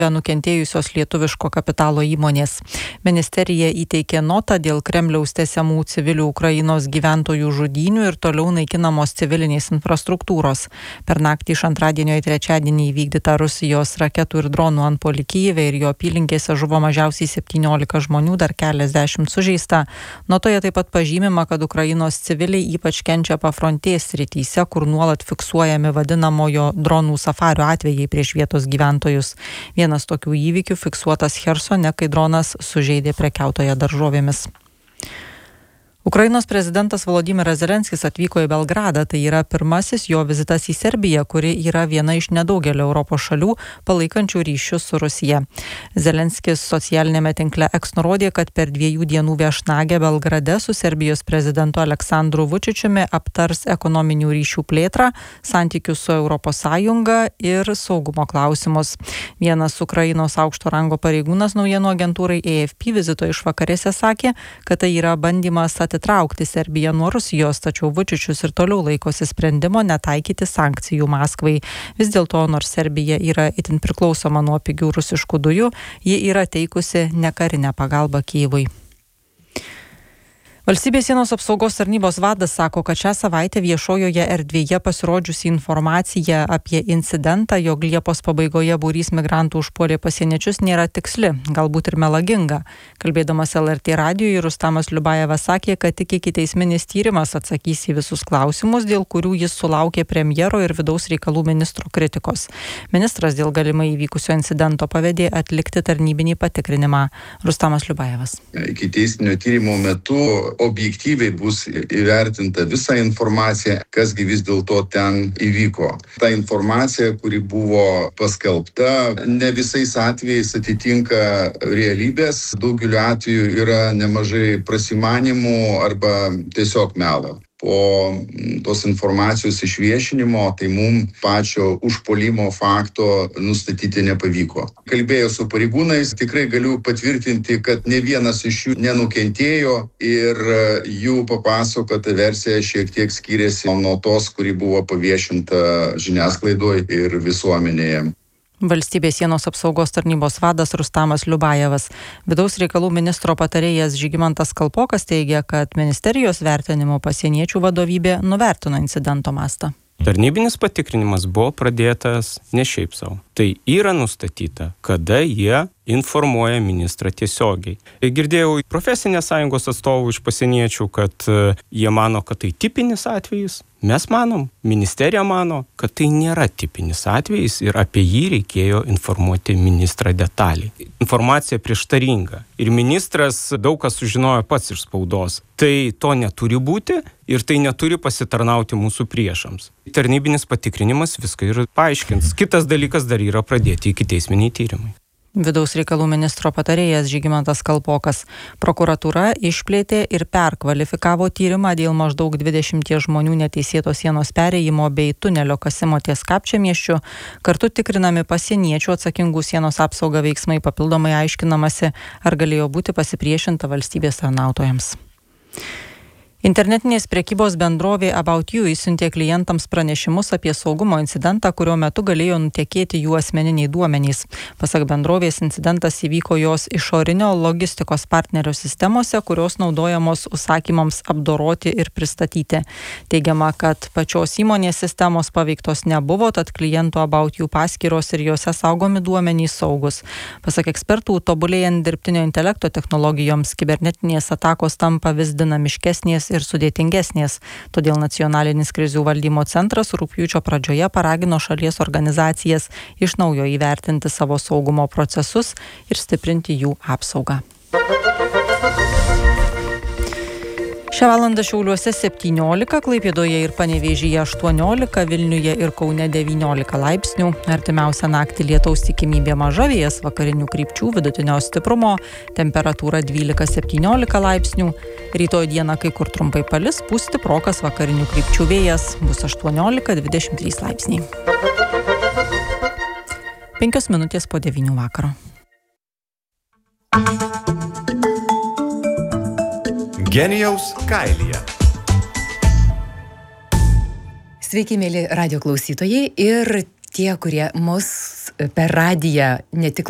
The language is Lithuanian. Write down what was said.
nukentėjusios lietuviško kapitalo įmonės. Ministerija įteikė notą dėl Kremliaus tęsiamų civilių Ukrainos gyventojų žudynių ir toliau naikinamos civilinės infrastruktūros. Per naktį iš antradienio į trečiadienį įvykdyta Rusijos raketų ir dronų antpuolį Kyjive ir jo apylinkėse žuvo mažiausiai 17 žmonių, dar keliasdešimt sužeista. Notoje taip pat pažymima, kad Ukrainos civiliai ypač kenčia pafrontės srityse, kur nuolat fiksuojami vadinamojo dronų safario atvejai prieš vietos gyventojus. Vienas tokių įvykių fiksuotas Chersone, kai dronas sužeidė prekiautoją daržovėmis. Ukrainos prezidentas Volodymyras Zelenskis atvyko į Belgradą. Tai yra pirmasis jo vizitas į Serbiją, kuri yra viena iš nedaugelio Europos šalių palaikančių ryšius su Rusija. Zelenskis socialinėme tinkle X nurodė, kad per 2 dienų viešnagę Belgrade su Serbijos prezidentu Aleksandru Vučičiumi aptars ekonominių ryšių plėtrą, santykius su Europos Sąjunga ir saugumo klausimus. Vienas Ukrainos aukšto rango pareigūnas naujienų agentūrai AFP vizito išvakarėse sakė, kad tai yra bandymas atitraukti Serbiją nuo Rusijos, tačiau Vučičius ir toliau laikosi sprendimo netaikyti sankcijų Maskvai. Vis dėlto, nors Serbija yra itin priklausoma nuo pigių rusiškų dujų, ji yra teikusi nekarinę pagalbą Kyjivui. Valstybės sienos apsaugos tarnybos vadas sako, kad šią savaitę viešojoje erdvėje pasirodžiusi informacija apie incidentą, jog Liepos pabaigoje būrys migrantų užpuolė pasieniečius, nėra tiksli, galbūt ir melaginga. Kalbėdamas LRT radijui, Rustamas Liubajevas sakė, kad tik ikiteisminis tyrimas atsakys į visus klausimus, dėl kurių jis sulaukė premjero ir vidaus reikalų ministro kritikos. Ministras dėl galimai įvykusio incidento pavedė atlikti tarnybinį patikrinimą. Rustamas Liubajevas. Ikiteisminio tyrimo metu objektyviai bus įvertinta visa informacija, kasgi vis dėlto ten įvyko. Ta informacija, kuri buvo paskelbta, ne visais atvejais atitinka realybės. Daugeliu atveju yra nemažai prasimanimų arba tiesiog melo. Po tos informacijos išviešinimo, tai mums pačio užpuolimo fakto nustatyti nepavyko. Kalbėjau su pareigūnais, tikrai galiu patvirtinti, kad ne vienas iš jų nenukentėjo ir jų papasakota versija šiek tiek skiriasi nuo tos, kuri buvo paviešinta žiniasklaidoje ir visuomenėje. Valstybės sienos apsaugos tarnybos vadas Rustamas Liubajevas. Vidaus reikalų ministro patarėjas Žygimantas Kalpokas teigia, kad ministerijos vertinimo pasieniečių vadovybė nuvertino incidento mastą. Tarnybinis patikrinimas buvo pradėtas ne šiaip savo. Tai yra nustatyta, kada jie informuoja ministrą tiesiogiai. Girdėjau profesinės sąjungos atstovų iš pasieniečių, kad jie mano, kad tai tipinis atvejis. Mes manom, ministerija mano, kad tai nėra tipinis atvejis ir apie jį reikėjo informuoti ministrą detaliai. Informacija prieštaringa ir ministras daug kas sužinojo pats iš spaudos. Tai to neturi būti ir tai neturi pasitarnauti mūsų priešams. Tarnybinis patikrinimas viską ir paaiškins. Kitas dalykas dar yra pradėti ikiteisminiai tyrimai. Vidaus reikalų ministro patarėjas Žygimantas Kalpokas. Prokuratūra išplėtė ir perkvalifikavo tyrimą dėl maždaug 20 žmonių neteisėto sienos perėjimo bei tunelio kasimo ties Kapčiamiesčiu. Kartu tikrinami pasieniečių atsakingų sienos apsaugą veiksmai, papildomai aiškinamasi, ar galėjo būti pasipriešinta valstybės tarnautojams. Internetinės prekybos bendrovė About You išsiuntė klientams pranešimus apie saugumo incidentą, kurio metu galėjo nutekėti jų asmeniniai duomenys. Pasak bendrovės, incidentas įvyko jos išorinio logistikos partnerio sistemose, kurios naudojamos užsakymams apdoroti ir pristatyti. Teigiama, kad pačios įmonės sistemos paveiktos nebuvo, tad klientų About You paskyros ir jose saugomi duomenys saugus. Pasak ekspertų, tobulėjant dirbtinio intelekto technologijoms, kibernetinės atakos tampa vis dinamiškesnės ir sudėtingesnės. Todėl Nacionalinis krizių valdymo centras rugpjūčio pradžioje paragino šalies organizacijas iš naujo įvertinti savo saugumo procesus ir stiprinti jų apsaugą. Šią valandą Šiauliuose 17, Klaipėdoje ir Panevėžyje 18, Vilniuje ir Kaune 19 laipsnių. Artimiausią naktį lietaus tikimybė maža, vėjas vakarinių krypčių vidutinio stiprumo, temperatūra 12-17 laipsnių. Rytoj dieną kai kur trumpai palis, pūs stiprokas vakarinių krypčių vėjas, bus 18-23 laipsniai. 5 minutės po 9 vakaro. Genijaus kailyje. Sveiki, mėly radijo klausytojai ir tie, kurie mus per radiją ne tik